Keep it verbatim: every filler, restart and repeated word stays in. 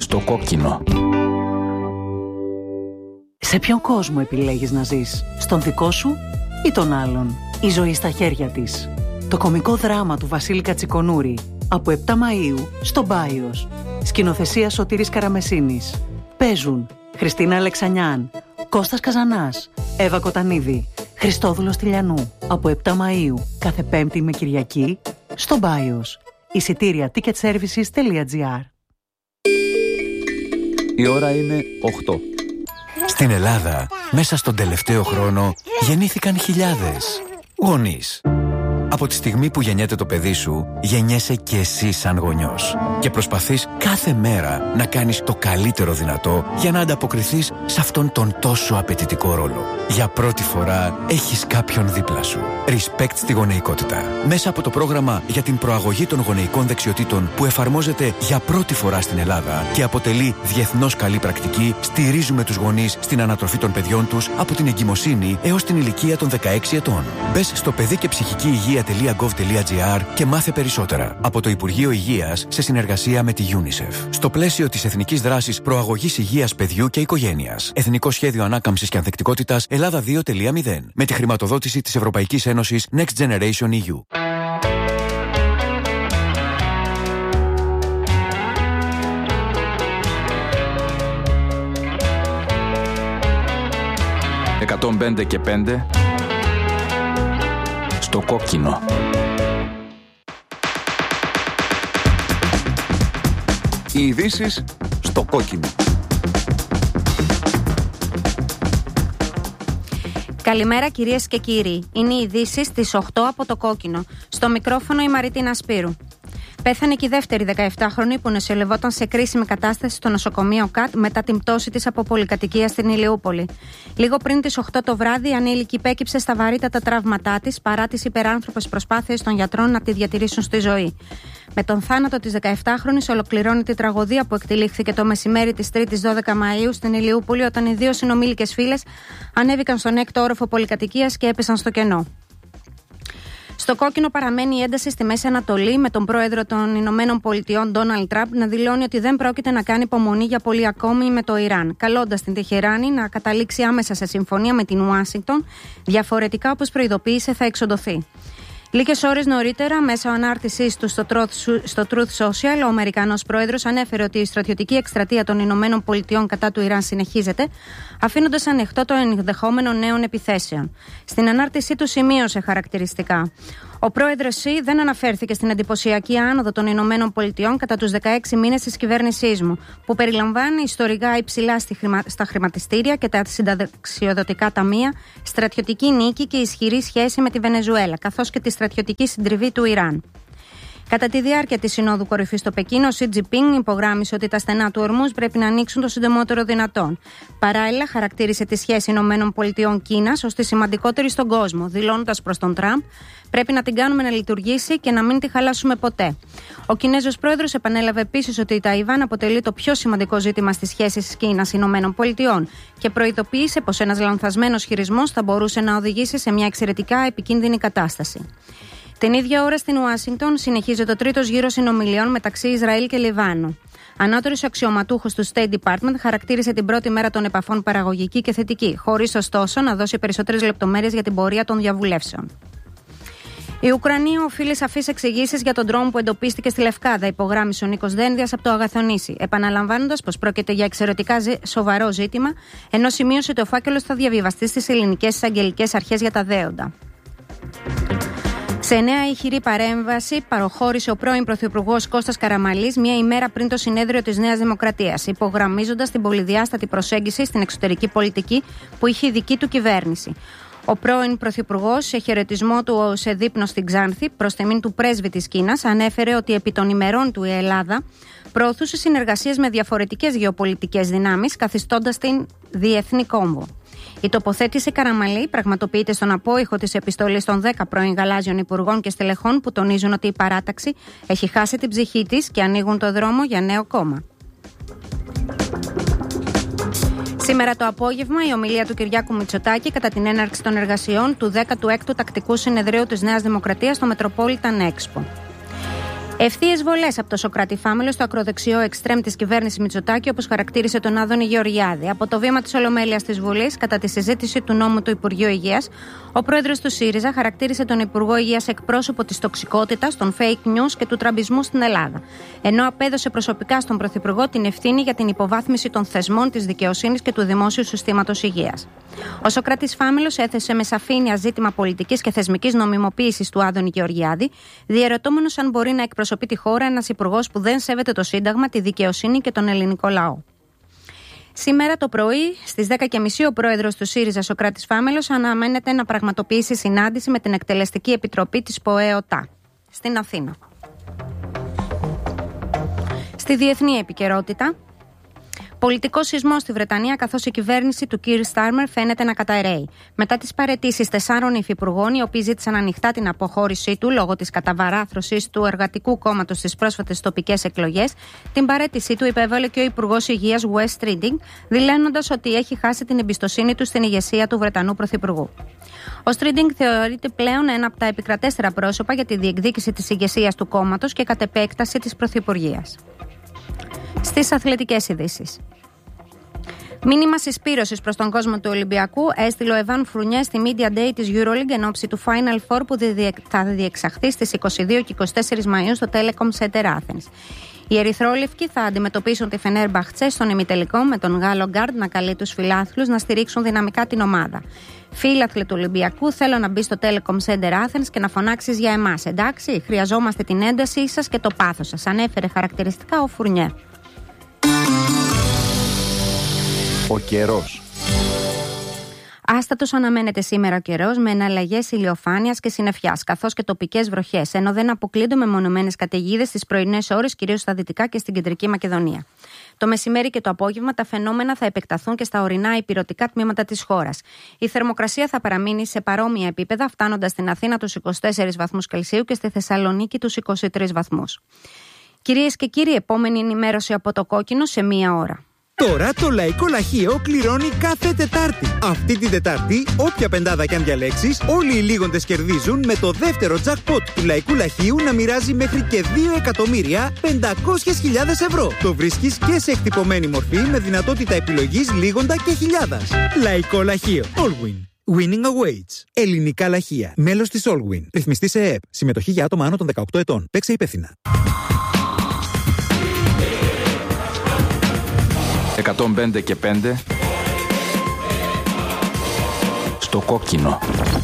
Στο κόκκινο. Σε ποιον κόσμο επιλέγεις να ζεις? Στον δικό σου ή τον άλλον? Η ζωή στα χέρια της. Το κωμικό δράμα του Βασίλη Κατσικονούρη. Από επτά Μαΐου στο Μπάιος. Σκηνοθεσία Σωτήρης Καραμεσίνης. Παίζουν Χριστίνα Αλεξανιάν, Κώστας Καζανάς, Εύα Κοτανίδη, Χριστόδουλος Τηλιανού. Από επτά Μαΐου κάθε Πέμπτη με Κυριακή στο Μπάιος. Εισιτήρια ticketservices τελεία gr. Η ώρα είναι οκτώ. Στην Ελλάδα, μέσα στον τελευταίο χρόνο, γεννήθηκαν χιλιάδες γονείς. Από τη στιγμή που γεννιέται το παιδί σου, γεννιέσαι και εσύ σαν γονιός. Και προσπαθείς κάθε μέρα να κάνεις το καλύτερο δυνατό για να ανταποκριθείς σε αυτόν τον τόσο απαιτητικό ρόλο. Για πρώτη φορά έχεις κάποιον δίπλα σου. Respect στη γονεϊκότητα. Μέσα από το πρόγραμμα για την προαγωγή των γονεϊκών δεξιοτήτων που εφαρμόζεται για πρώτη φορά στην Ελλάδα και αποτελεί διεθνώς καλή πρακτική, στηρίζουμε τους γονείς στην ανατροφή των παιδιών τους από την εγκυμοσύνη έως την ηλικία των δεκαέξι ετών. Μπες στο παιδί και ψυχική υγεία τελεία gov τελεία gr και μάθε περισσότερα. Από το Υπουργείο Υγείας σε συνεργασία με τη UNICEF. Στο πλαίσιο της Εθνικής Δράσης Προαγωγής Υγείας Παιδιού και Οικογένειας. Εθνικό Σχέδιο Ανάκαμψης και Ανθεκτικότητας Ελλάδα δύο τελεία μηδέν. Με τη χρηματοδότηση της Ευρωπαϊκής Ένωσης Next Generation ι γιου. εκατόν πέντε και πέντε στο κόκκινο. Οι ειδήσεις στο κόκκινο. Καλημέρα κυρίες και κύριοι. Είναι οι ειδήσεις στις οκτώ από το κόκκινο. Στο μικρόφωνο η Μαριτίνα Σπύρου. Πέθανε και η δεύτερη δεκαεφτάχρονη που νοσηλευόταν σε κρίσιμη κατάσταση στο νοσοκομείο ΚΑΤ μετά την πτώση της από πολυκατοικία στην Ηλιούπολη. Λίγο πριν τις οκτώ το βράδυ, η ανήλικη υπέκυψε στα βαρύτατα τραύματά της παρά τις υπεράνθρωπες προσπάθειες των γιατρών να τη διατηρήσουν στη ζωή. Με τον θάνατο της δεκαεφτάχρονης ολοκληρώνει τη τραγωδία που εκτελήχθηκε το μεσημέρι της Τρίτης δώδεκα Μαΐου στην Ηλιούπολη, όταν οι δύο συνομήλικες φίλες ανέβηκαν στον έκτο όροφο πολυκατοικίας και έπεσαν στο κενό. Στο κόκκινο παραμένει η ένταση στη Μέση Ανατολή, με τον πρόεδρο των Ηνωμένων Πολιτειών, Ντόναλντ Τραμπ, να δηλώνει ότι δεν πρόκειται να κάνει υπομονή για πολύ ακόμη με το Ιράν, καλώντας την Τεχεράνη να καταλήξει άμεσα σε συμφωνία με την Ουάσιγκτον, διαφορετικά, όπως προειδοποίησε, θα εξοντωθεί. Λίγες ώρες νωρίτερα, μέσω ανάρτησής του στο Truth Social, ο Αμερικανός πρόεδρος ανέφερε ότι η στρατιωτική εκστρατεία των Ηνωμένων Πολιτειών κατά του Ιράν συνεχίζεται, αφήνοντας ανοιχτό το ενδεχόμενο νέων επιθέσεων. Στην ανάρτησή του σημείωσε χαρακτηριστικά: ο πρόεδρος Σι δεν αναφέρθηκε στην εντυπωσιακή άνοδο των Ηνωμένων Πολιτειών κατά τους δεκαέξι μήνες της κυβέρνησής μου, που περιλαμβάνει ιστορικά υψηλά στα χρηματιστήρια και τα συνταξιοδοτικά ταμεία, στρατιωτική νίκη και ισχυρή σχέση με τη Βενεζουέλα, καθώς και τη στρατιωτική συντριβή του Ιράν. Κατά τη διάρκεια της Συνόδου Κορυφής στο Πεκίνο, ο Σι Τζινπίνγκ υπογράμμισε ότι τα στενά του Ορμούζ πρέπει να ανοίξουν το συντομότερο δυνατόν. Παράλληλα, χαρακτήρισε τη σχέση Ηνωμένων Πολιτειών-Κίνας ως τη σημαντικότερη στον κόσμο, δηλώνοντας προς τον Τραμπ: πρέπει να την κάνουμε να λειτουργήσει και να μην τη χαλάσουμε ποτέ. Ο Κινέζος πρόεδρος επανέλαβε επίσης ότι η Ταϊβάν αποτελεί το πιο σημαντικό ζήτημα στις σχέσεις Κίνας-Ηνωμένων Πολιτειών και προειδοποίησε πως ένας λανθασμένος χειρισμός θα μπορούσε να οδηγήσει σε μια εξαιρετικά επικίνδυνη κατάσταση. Την ίδια ώρα στην Ουάσιγκτον συνεχίζεται ο τρίτος γύρος συνομιλιών μεταξύ Ισραήλ και Λιβάνου. Ανώτερος αξιωματούχος του State Department χαρακτήρισε την πρώτη μέρα των επαφών παραγωγική και θετική, χωρίς ωστόσο να δώσει περισσότερες λεπτομέρειες για την πορεία των διαβουλεύσεων. Η Ουκρανία οφείλει σαφείς εξηγήσεις για τον τρόμο που εντοπίστηκε στη Λευκάδα, υπογράμμισε ο Νίκος Δένδιας από το Αγαθονήσι, επαναλαμβάνοντας πως πρόκειται για εξαιρετικά σοβαρό ζήτημα, ενώ σημείωσε ότι ο φάκελος θα διαβιβαστεί στις ελληνικές εισαγγελικές αρχές για τα δέοντα. Σε νέα ηχηρή παρέμβαση παροχώρησε ο πρώην Πρωθυπουργός Κώστας Καραμανλής μία ημέρα πριν το συνέδριο της Νέας Δημοκρατίας, υπογραμμίζοντας την πολυδιάστατη προσέγγιση στην εξωτερική πολιτική που είχε η δική του κυβέρνηση. Ο πρώην Πρωθυπουργός, σε χαιρετισμό του σε δείπνο στην Ξάνθη προς τιμήν του πρέσβη της Κίνας, ανέφερε ότι επί των ημερών του η Ελλάδα προωθούσε συνεργασίες με διαφορετικές γεωπολιτικές δυνάμεις, καθιστώντας την διεθνή κόμβο. Η τοποθέτηση Καραμανλή πραγματοποιείται στον απόϊχο της επιστολής των δέκα πρώην γαλάζιων υπουργών και στελεχών που τονίζουν ότι η παράταξη έχει χάσει την ψυχή της και ανοίγουν το δρόμο για νέο κόμμα. Σήμερα το απόγευμα η ομιλία του Κυριάκου Μητσοτάκη κατά την έναρξη των εργασιών του δέκατου έκτου Τακτικού Συνεδρίου της Νέας Δημοκρατίας στο Metropolitan Expo. Ευθείες βολές από το Σωκράτη Φάμελο στο ακροδεξιό εξτρέμ της κυβέρνησης Μητσοτάκη, όπως χαρακτήρισε τον Άδωνη Γεωργιάδη. Από το βήμα της Ολομέλειας της Βουλής, κατά τη συζήτηση του νόμου του Υπουργείου Υγείας, ο πρόεδρος του ΣΥΡΙΖΑ χαρακτήρισε τον Υπουργό Υγείας εκπρόσωπο της τοξικότητας, των fake news και του τραμπισμού στην Ελλάδα. Ενώ απέδωσε προσωπικά στον Πρωθυπουργό την ευθύνη για την υποβάθμιση των θεσμών της δικαιοσύνης και του δημόσιου συστήματος υγείας. Ο Σωκράτης Φάμελος έθεσε με σαφήνεια ζήτημα πολιτικής και θεσμικής νομιμοποίησης του Άδωνη Γεωργιάδη, διερωτώμενος αν μπορεί να εκπροσωπεί τη χώρα ένας υπουργός που δεν σέβεται το Σύνταγμα, τη δικαιοσύνη και τον ελληνικό λαό. Σήμερα το πρωί, στις δέκα και μισή, ο πρόεδρος του ΣΥΡΙΖΑ, Σωκράτης Φάμελος, αναμένεται να πραγματοποιήσει συνάντηση με την Εκτελεστική Επιτροπή της ΠΟΕΟΤΑ στην Αθήνα. Στη διεθνή επικαιρότητα, πολιτικό σεισμό στη Βρετανία, καθώς η κυβέρνηση του Κίρ Στάρμερ φαίνεται να καταρρέει. Μετά τις παραιτήσεις τεσσάρων υφυπουργών, οι οποίοι ζήτησαν ανοιχτά την αποχώρησή του λόγω της καταβαράθρωσης του Εργατικού Κόμματος στις πρόσφατες τοπικές εκλογές, την παραίτησή του υπέβαλε και ο Υπουργός Υγείας Wes Streeting, δηλώνοντας ότι έχει χάσει την εμπιστοσύνη του στην ηγεσία του Βρετανού Πρωθυπουργού. Ο Streeting θεωρείται πλέον ένα από τα επικρατέστερα πρόσωπα για τη διεκδίκηση της ηγεσίας του κόμματος και κατ' επέκταση της πρωθυπουργίας. Στις αθλητικές ειδήσεις. Μήνυμα συσπήρωσης προς τον κόσμο του Ολυμπιακού έστειλε ο Εβάν Φρουνιέ στη Media Day της EuroLeague εν ώψη του Final Four που θα διεξαχθεί στις είκοσι δύο και είκοσι τέσσερις Μαΐου στο Telecom Center Athens. Οι ερυθρόλευκοι θα αντιμετωπίσουν τη Φενέρμπαχτσε στον ημιτελικό, με τον Γάλλο Γκάρντ να καλεί τους φιλάθλους να στηρίξουν δυναμικά την ομάδα. Φίλαθλοι του Ολυμπιακού, θέλω να μπει στο Telecom Center Athens και να φωνάξεις για εμάς. Εντάξει, χρειαζόμαστε την έντασή σας και το πάθος σας, ανέφερε χαρακτηριστικά ο Φουρνιέ. Ο καιρός. Άστατος αναμένεται σήμερα ο καιρός, με εναλλαγές ηλιοφάνειας και συννεφιάς, καθώς και τοπικές βροχές, ενώ δεν αποκλείονται μεμονωμένες καταιγίδες στις πρωινές ώρες, κυρίως στα δυτικά και στην κεντρική Μακεδονία. Το μεσημέρι και το απόγευμα τα φαινόμενα θα επεκταθούν και στα ορεινά υπηρετικά τμήματα της χώρας. Η θερμοκρασία θα παραμείνει σε παρόμοια επίπεδα, φτάνοντας στην Αθήνα τους είκοσι τέσσερις βαθμούς Κελσίου και στη Θεσσαλονίκη τους είκοσι τρεις βαθμούς. Κυρίες και κύριοι, επόμενη ενημέρωση από το Κόκκινο σε μία ώρα. Τώρα το Λαϊκό Λαχείο κληρώνει κάθε Τετάρτη. Αυτή την Τετάρτη, όποια πεντάδα κι αν διαλέξεις, όλοι οι λίγοντες κερδίζουν με το δεύτερο jackpot του Λαϊκού Λαχείου να μοιράζει μέχρι και δύο εκατομμύρια πεντακόσιες χιλιάδες ευρώ. Το βρίσκεις και σε εκτυπωμένη μορφή με δυνατότητα επιλογής λίγοντα και χιλιάδας. Λαϊκό Λαχείο. Allwin. Winning awaits. Ελληνικά λαχεία. Μέλος της Allwin. Ρυθμιστή σε ΕΕΠ. Συμμετοχή για άτομα άνω των δεκαοκτώ ετών. Παίξε υπεύθυνα. εκατόν πέντε και πέντε στο Κόκκινο.